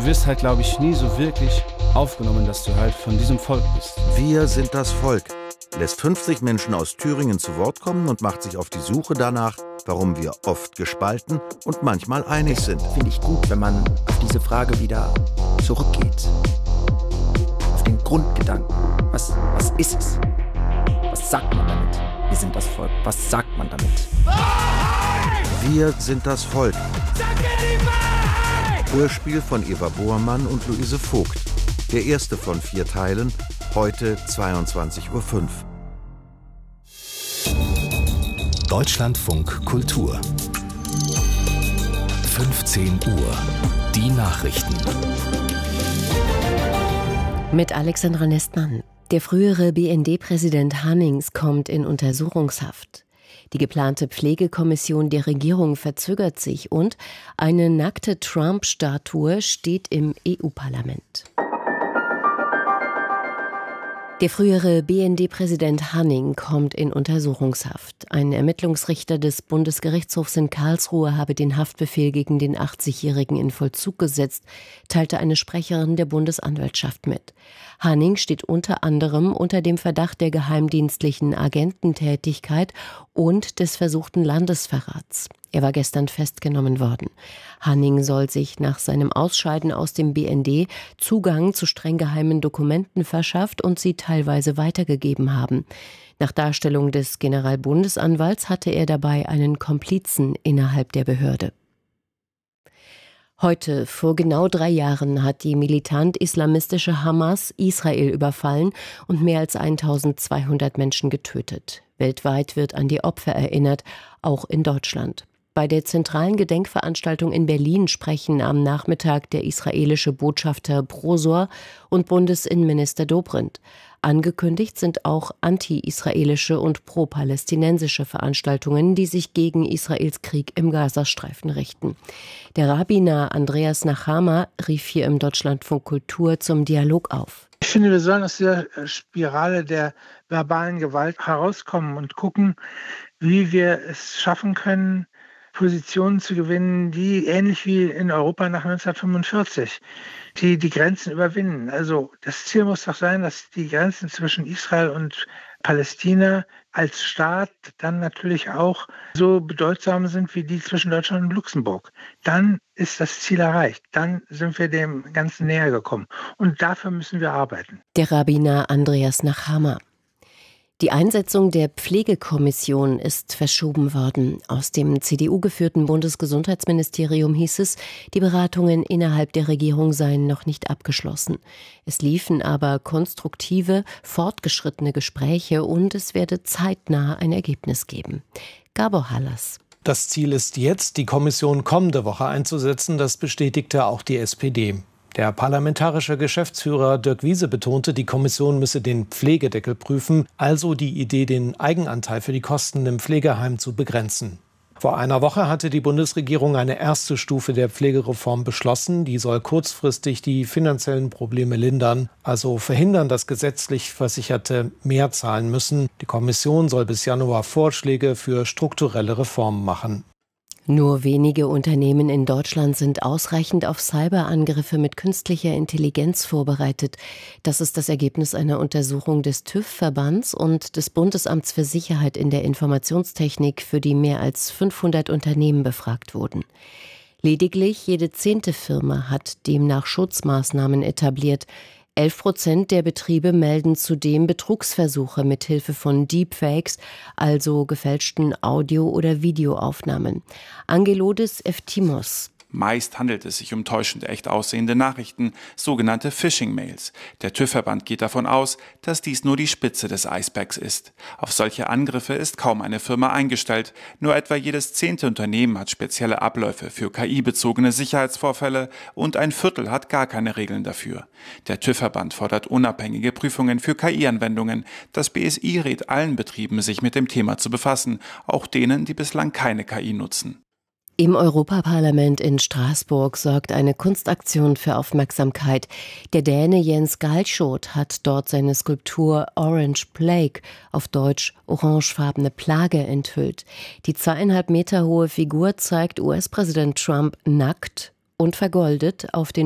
wirst halt, glaube ich, nie so wirklich aufgenommen, dass du halt von diesem Volk bist. Wir sind das Volk lässt 50 Menschen aus Thüringen zu Wort kommen und macht sich auf die Suche danach, warum wir oft gespalten und manchmal einig sind. Finde ich gut, wenn man auf diese Frage wieder zurückgeht. Auf den Grundgedanken. Was ist es? Was sagt man damit? Wir sind das Volk. Was sagt man damit? Wir sind das Volk. Hörspiel von Eva Bohrmann und Luise Vogt. Der erste von 4 Teilen, heute 22:05 Uhr. Deutschlandfunk Kultur 15 Uhr. Die Nachrichten. Mit Alexandra Nestmann. Der frühere BND-Präsident Hannings kommt in Untersuchungshaft. Die geplante Pflegekommission der Regierung verzögert sich und eine nackte Trump-Statue steht im EU-Parlament. Der frühere BND-Präsident Hanning kommt in Untersuchungshaft. Ein Ermittlungsrichter des Bundesgerichtshofs in Karlsruhe habe den Haftbefehl gegen den 80-Jährigen in Vollzug gesetzt, teilte eine Sprecherin der Bundesanwaltschaft mit. Hanning steht unter anderem unter dem Verdacht der geheimdienstlichen Agententätigkeit und des versuchten Landesverrats. Er war gestern festgenommen worden. Hanning soll sich nach seinem Ausscheiden aus dem BND Zugang zu streng geheimen Dokumenten verschafft und sie teilweise weitergegeben haben. Nach Darstellung des Generalbundesanwalts hatte er dabei einen Komplizen innerhalb der Behörde. Heute, vor genau 3 Jahren, hat die militant-islamistische Hamas Israel überfallen und mehr als 1200 Menschen getötet. Weltweit wird an die Opfer erinnert, auch in Deutschland. Bei der zentralen Gedenkveranstaltung in Berlin sprechen am Nachmittag der israelische Botschafter Brosor und Bundesinnenminister Dobrindt. Angekündigt sind auch anti-israelische und pro-palästinensische Veranstaltungen, die sich gegen Israels Krieg im Gazastreifen richten. Der Rabbiner Andreas Nachama rief hier im Deutschlandfunk Kultur zum Dialog auf. Ich finde, wir sollen aus dieser Spirale der verbalen Gewalt herauskommen und gucken, wie wir es schaffen können, Positionen zu gewinnen, die ähnlich wie in Europa nach 1945, die Grenzen überwinden. Also das Ziel muss doch sein, dass die Grenzen zwischen Israel und Palästina als Staat dann natürlich auch so bedeutsam sind wie die zwischen Deutschland und Luxemburg. Dann ist das Ziel erreicht. Dann sind wir dem Ganzen näher gekommen. Und dafür müssen wir arbeiten. Der Rabbiner Andreas Nachama. Die Einsetzung der Pflegekommission ist verschoben worden. Aus dem CDU-geführten Bundesgesundheitsministerium hieß es, die Beratungen innerhalb der Regierung seien noch nicht abgeschlossen. Es liefen aber konstruktive, fortgeschrittene Gespräche und es werde zeitnah ein Ergebnis geben. Gabor Hallas. Das Ziel ist jetzt, die Kommission kommende Woche einzusetzen. Das bestätigte auch die SPD. Der parlamentarische Geschäftsführer Dirk Wiese betonte, die Kommission müsse den Pflegedeckel prüfen, also die Idee, den Eigenanteil für die Kosten im Pflegeheim zu begrenzen. Vor einer Woche hatte die Bundesregierung eine erste Stufe der Pflegereform beschlossen. Die soll kurzfristig die finanziellen Probleme lindern, also verhindern, dass gesetzlich Versicherte mehr zahlen müssen. Die Kommission soll bis Januar Vorschläge für strukturelle Reformen machen. Nur wenige Unternehmen in Deutschland sind ausreichend auf Cyberangriffe mit künstlicher Intelligenz vorbereitet. Das ist das Ergebnis einer Untersuchung des TÜV-Verbands und des Bundesamts für Sicherheit in der Informationstechnik, für die mehr als 500 Unternehmen befragt wurden. Lediglich jede 10. Firma hat demnach Schutzmaßnahmen etabliert. 11% der Betriebe melden zudem Betrugsversuche mit Hilfe von Deepfakes, also gefälschten Audio- oder Videoaufnahmen. Angelodes Eftimos. Meist handelt es sich um täuschend echt aussehende Nachrichten, sogenannte Phishing-Mails. Der TÜV-Verband geht davon aus, dass dies nur die Spitze des Eisbergs ist. Auf solche Angriffe ist kaum eine Firma eingestellt. Nur etwa jedes 10. Unternehmen hat spezielle Abläufe für KI-bezogene Sicherheitsvorfälle und ein Viertel hat gar keine Regeln dafür. Der TÜV-Verband fordert unabhängige Prüfungen für KI-Anwendungen. Das BSI rät allen Betrieben, sich mit dem Thema zu befassen, auch denen, die bislang keine KI nutzen. Im Europaparlament in Straßburg sorgt eine Kunstaktion für Aufmerksamkeit. Der Däne Jens Galschiot hat dort seine Skulptur Orange Plague, auf Deutsch orangefarbene Plage, enthüllt. Die 2,5 Meter hohe Figur zeigt US-Präsident Trump nackt und vergoldet auf den